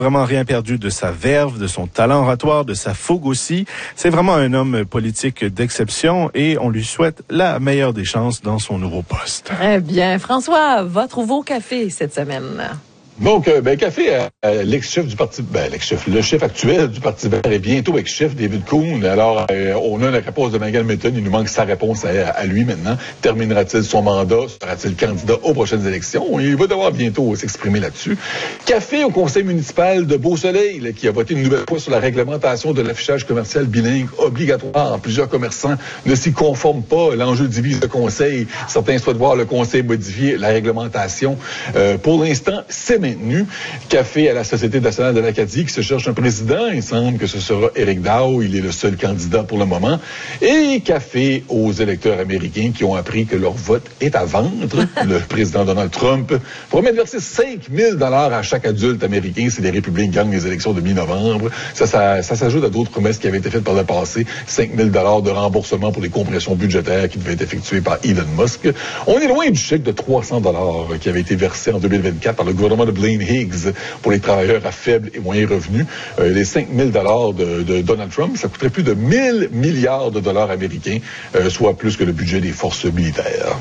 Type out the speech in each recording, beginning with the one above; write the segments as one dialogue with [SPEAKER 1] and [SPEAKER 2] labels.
[SPEAKER 1] Vraiment rien perdu de sa verve, de son talent oratoire, de sa fougue aussi. C'est vraiment un homme politique d'exception et on lui souhaite la meilleure des chances dans son nouveau poste.
[SPEAKER 2] Très bien. François, votre nouveau café cette semaine?
[SPEAKER 3] Donc, café, l'ex-chef du Parti, le chef actuel du Parti vert est bientôt ex-chef, David Coon. Alors, on a la réponse de Megan Mitton. Il nous manque sa réponse à lui maintenant. Terminera-t-il son mandat? Sera-t-il candidat aux prochaines élections? Il va devoir bientôt s'exprimer là-dessus. Café au conseil municipal de Beau-Soleil, qui a voté une nouvelle fois sur la réglementation de l'affichage commercial bilingue obligatoire. Plusieurs commerçants ne s'y conforment pas. L'enjeu divise le conseil. Certains souhaitent voir le conseil modifier la réglementation. Pour l'instant, c'est maintenu. Café à la Société nationale de l'Acadie qui se cherche un président. Il semble que ce sera Éric Dow. Il est le seul candidat pour le moment. Et café aux électeurs américains qui ont appris que leur vote est à vendre. Le président Donald Trump promet de verser 5 000 $ à chaque adulte américain si les républicains gagnent les élections de mi-novembre. Ça s'ajoute à d'autres promesses qui avaient été faites par le passé. 5 000 $ de remboursement pour les compressions budgétaires qui devaient être effectuées par Elon Musk. On est loin du chèque de 300 $ qui avait été versé en 2024 par le gouvernement de Blaine Higgs pour les travailleurs à faible et moyen revenu. Les 5 000 $ de Donald Trump, ça coûterait plus de 1 000 milliards de dollars américains, soit plus que le budget des forces militaires.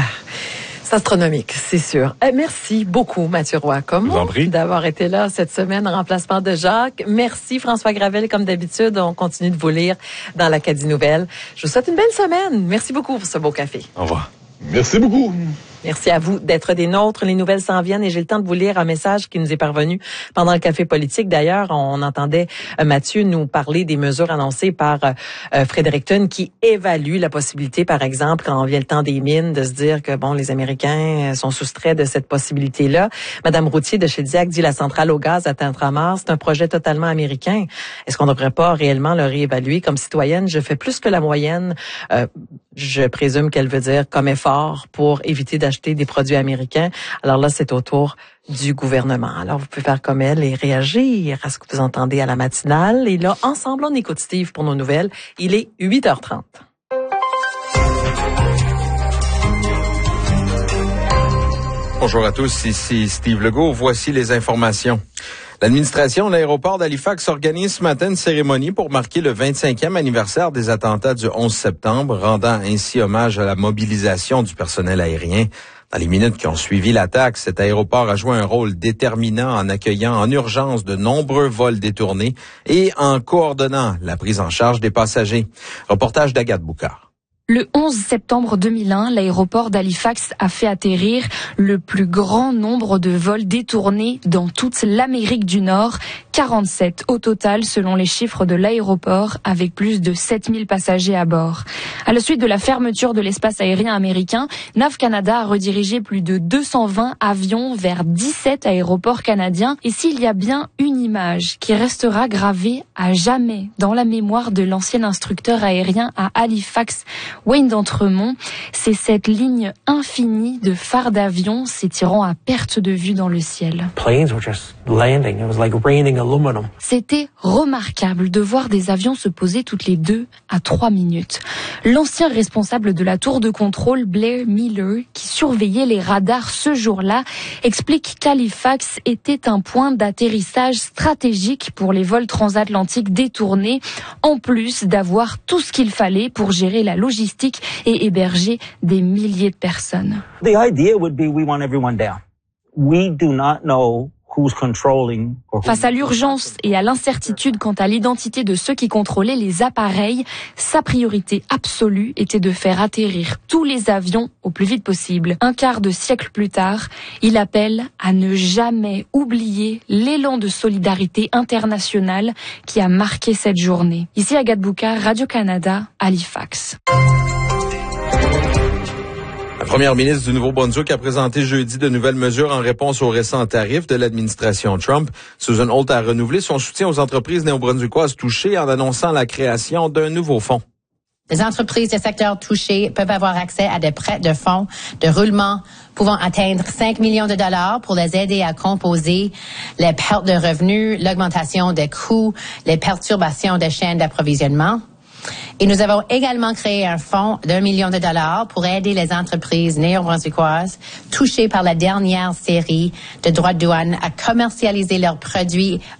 [SPEAKER 2] C'est astronomique, c'est sûr. Merci beaucoup, Mathieu Roy, d'avoir été là cette semaine en remplacement de Jacques. Merci, François Gravel, comme d'habitude. On continue de vous lire dans l'Acadie Nouvelle. Je vous souhaite une belle semaine. Merci beaucoup pour ce beau café.
[SPEAKER 1] Au revoir.
[SPEAKER 3] Merci beaucoup.
[SPEAKER 2] Merci à vous d'être des nôtres. Les nouvelles s'en viennent et j'ai le temps de vous lire un message qui nous est parvenu pendant le café politique. D'ailleurs, on entendait Mathieu nous parler des mesures annoncées par Fredericton qui évalue la possibilité, par exemple, quand vient le temps des mines, de se dire que les Américains sont soustraits de cette possibilité-là. Madame Routier de chez Diac dit la centrale au gaz à Tintramar, c'est un projet totalement américain. Est-ce qu'on ne devrait pas réellement le réévaluer? Comme citoyenne, je fais plus que la moyenne. Je présume qu'elle veut dire comme effort pour éviter d'acheter des produits américains. Alors là, c'est au tour du gouvernement. Alors, vous pouvez faire comme elle et réagir à ce que vous entendez à la matinale. Et là, ensemble, on écoute Steve pour nos nouvelles. Il est 8h30.
[SPEAKER 4] Bonjour à tous, ici Steve Legault. Voici les informations. L'administration de l'aéroport d'Halifax organise ce matin une cérémonie pour marquer le 25e anniversaire des attentats du 11 septembre, rendant ainsi hommage à la mobilisation du personnel aérien. Dans les minutes qui ont suivi l'attaque, cet aéroport a joué un rôle déterminant en accueillant en urgence de nombreux vols détournés et en coordonnant la prise en charge des passagers. Reportage d'Agathe Boucard.
[SPEAKER 5] Le 11 septembre 2001, l'aéroport d'Halifax a fait atterrir le plus grand nombre de vols détournés dans toute l'Amérique du Nord, 47 au total selon les chiffres de l'aéroport, avec plus de 7000 passagers à bord. À la suite de la fermeture de l'espace aérien américain, NAV Canada a redirigé plus de 220 avions vers 17 aéroports canadiens. Et s'il y a bien une image qui restera gravée à jamais dans la mémoire de l'ancien instructeur aérien à Halifax, Wayne d'Entremont, c'est cette ligne infinie de phares d'avions s'étirant à perte de vue dans le ciel. C'était remarquable de voir des avions se poser toutes les 2 à 3 minutes. L'ancien responsable de la tour de contrôle, Blair Miller, qui surveillait les radars ce jour-là, explique qu'Halifax était un point d'atterrissage stratégique pour les vols transatlantiques détournés, en plus d'avoir tout ce qu'il fallait pour gérer la logistique et héberger des milliers de personnes.
[SPEAKER 6] The idea would be we want everyone down. We do not know who's controlling.
[SPEAKER 5] Face à l'urgence et à l'incertitude quant à l'identité de ceux qui contrôlaient les appareils, sa priorité absolue était de faire atterrir tous les avions au plus vite possible. Un quart de siècle plus tard, il appelle à ne jamais oublier l'élan de solidarité internationale qui a marqué cette journée. Ici Agathe Boucard, Radio-Canada, Halifax.
[SPEAKER 4] La première ministre du Nouveau-Brunswick a présenté jeudi de nouvelles mesures en réponse aux récents tarifs de l'administration Trump. Susan Holt a renouvelé son soutien aux entreprises néo-brunswickoises touchées en annonçant la création d'un nouveau fonds.
[SPEAKER 7] Les entreprises des secteurs touchés peuvent avoir accès à des prêts de fonds de roulement pouvant atteindre 5 millions de dollars pour les aider à composer les pertes de revenus, l'augmentation des coûts, les perturbations des chaînes d'approvisionnement. Et nous avons également créé un fonds d'1 million de dollars pour aider les entreprises néo-brunswickoises touchées par la dernière série de droits de douane à commercialiser leurs produits